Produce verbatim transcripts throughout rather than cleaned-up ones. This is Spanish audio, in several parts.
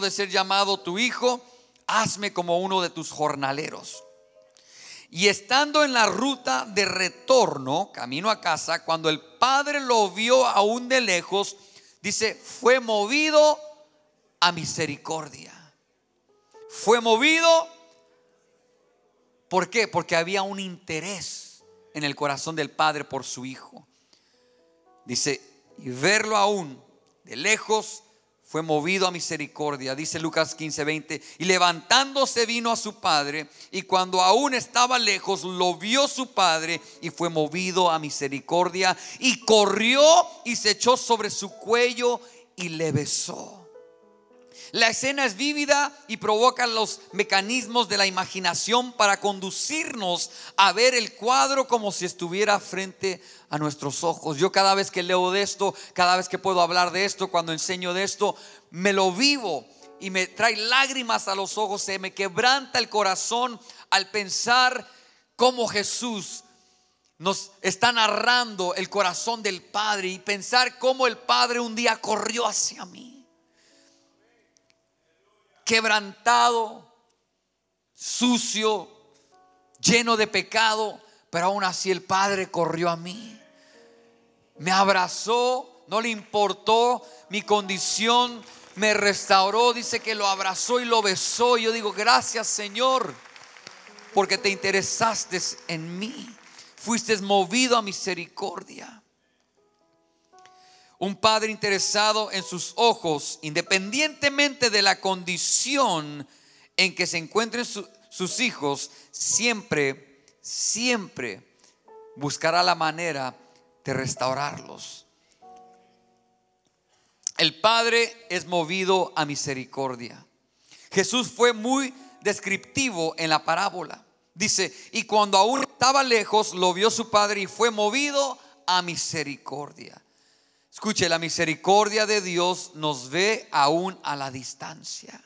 de ser llamado tu hijo, hazme como uno de tus jornaleros. Y estando en la ruta de retorno, camino a casa, cuando el padre lo vio aún de lejos, dice, fue movido a misericordia. Fue movido, ¿por qué? Porque había un interés en el corazón del padre por su hijo. Dice, y verlo aún de lejos, fue movido a misericordia. Dice Lucas quince, veinte. Y levantándose vino a su padre, y cuando aún estaba lejos, lo vio su padre, y fue movido a misericordia, y corrió y se echó sobre su cuello y le besó. La escena es vívida y provoca los mecanismos de la imaginación para conducirnos a ver el cuadro como si estuviera frente a nuestros ojos. Yo cada vez que leo de esto, cada vez que puedo hablar de esto, cuando enseño de esto, me lo vivo y me trae lágrimas a los ojos. Se me quebranta el corazón al pensar cómo Jesús nos está narrando el corazón del Padre y pensar cómo el Padre un día corrió hacia mí, quebrantado, sucio, lleno de pecado, pero aún así el Padre corrió a mí, me abrazó, no le importó mi condición, me restauró. Dice que lo abrazó y lo besó. Y yo digo, gracias, Señor, porque te interesaste en mí, fuiste movido a misericordia. Un padre interesado en sus ojos, independientemente de la condición en que se encuentren su, sus hijos, siempre, siempre buscará la manera de restaurarlos. El Padre es movido a misericordia. Jesús fue muy descriptivo en la parábola. Dice, y cuando aún estaba lejos, lo vio su padre y fue movido a misericordia. Escuche, la misericordia de Dios nos ve aún a la distancia.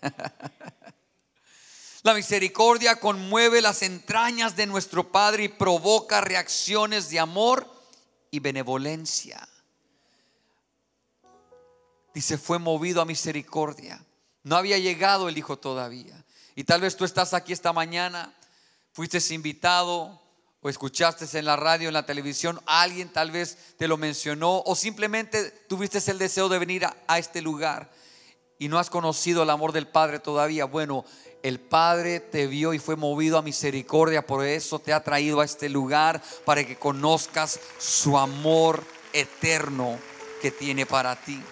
La misericordia conmueve las entrañas de nuestro Padre y provoca reacciones de amor y benevolencia. Dice, fue movido a misericordia. No había llegado el Hijo todavía. Y tal vez tú estás aquí esta mañana, fuiste invitado o escuchaste en la radio, en la televisión, alguien tal vez te lo mencionó, o simplemente tuviste el deseo de venir a, a este lugar y no has conocido el amor del Padre todavía. Bueno, el Padre te vio y fue movido a misericordia, por eso te ha traído a este lugar, para que conozcas su amor eterno que tiene para ti.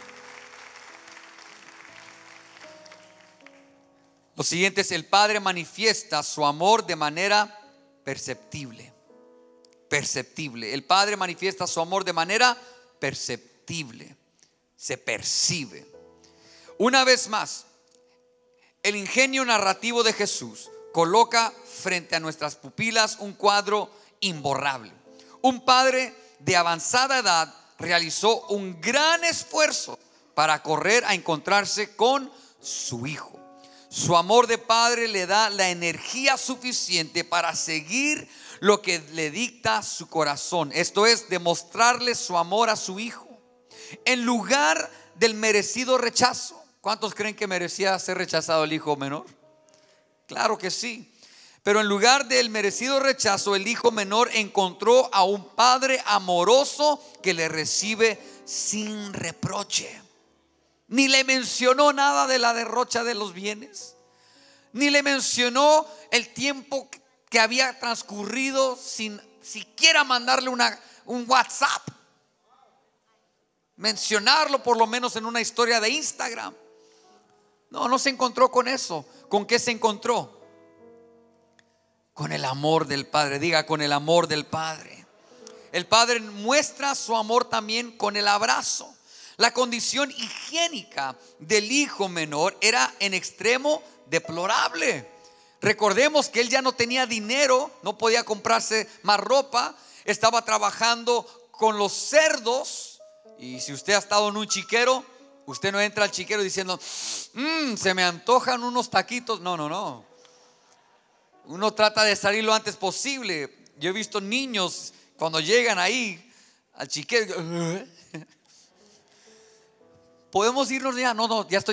Lo siguiente es, el Padre manifiesta su amor de manera perceptible. Perceptible. El Padre manifiesta su amor de manera perceptible. Se percibe. Una vez más, el ingenio narrativo de Jesús coloca frente a nuestras pupilas un cuadro imborrable. Un padre de avanzada edad realizó un gran esfuerzo para correr a encontrarse con su hijo. Su amor de padre le da la energía suficiente para seguir lo que le dicta su corazón. Esto es, demostrarle su amor a su hijo en lugar del merecido rechazo. ¿Cuántos creen que merecía ser rechazado el hijo menor? Claro que sí. Pero en lugar del merecido rechazo, el hijo menor encontró a un padre amoroso que le recibe sin reproche. Ni le mencionó nada de la derrocha de los bienes, ni le mencionó el tiempo que había transcurrido sin siquiera mandarle una, un WhatsApp, mencionarlo por lo menos en una historia de Instagram. No, no se encontró con eso. ¿Con qué se encontró? Con el amor del Padre. Diga, con el amor del Padre. El Padre muestra su amor también con el abrazo. La condición higiénica del hijo menor era en extremo deplorable. Recordemos que él ya no tenía dinero, no podía comprarse más ropa, estaba trabajando con los cerdos. Y si usted ha estado en un chiquero, usted no entra al chiquero diciendo, mmm, se me antojan unos taquitos. No, no, no. Uno trata de salir lo antes posible. Yo he visto niños cuando llegan ahí al chiquero, podemos irnos ya, no, no, ya estoy